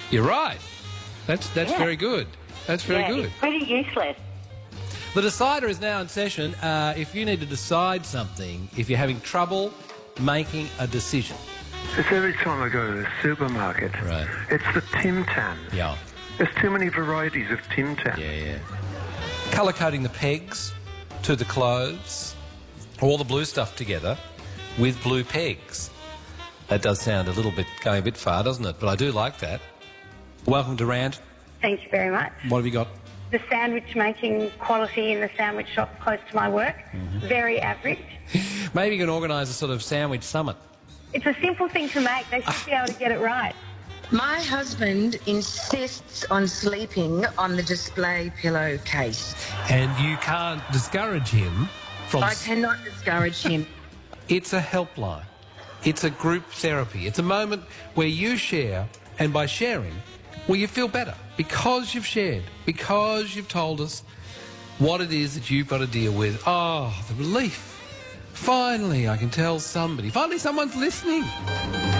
You're right. That's very good. That's very good. It's pretty useless. The Decider is now in session. If you need to decide something, if you're having trouble making a decision. It's every time I go to the supermarket. Right. It's the Tim Tam. Yeah. There's too many varieties of Tim Tam. Yeah. Colour coding the pegs to the clothes, all the blue stuff together with blue pegs. That does sound going a bit far, doesn't it? But I do like that. Welcome to Rant. Thank you very much. What have you got? The sandwich making quality in the sandwich shop close to my work, very average. Maybe you can organise a sort of sandwich summit. It's a simple thing to make. They should be able to get it right. My husband insists on sleeping on the display pillowcase. And you can't discourage him from... I cannot discourage him. It's a helpline. It's a group therapy. It's a moment where you share, and by sharing, well, you feel better because you've shared, because you've told us what it is that you've got to deal with. Oh, the relief. Finally, I can tell somebody. Finally, someone's listening.